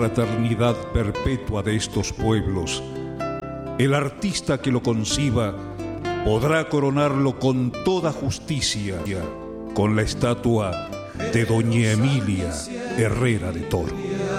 fraternidad perpetua de estos pueblos, el artista que lo conciba podrá coronarlo con toda justicia con la estatua de Doña Emilia Herrera de Toro.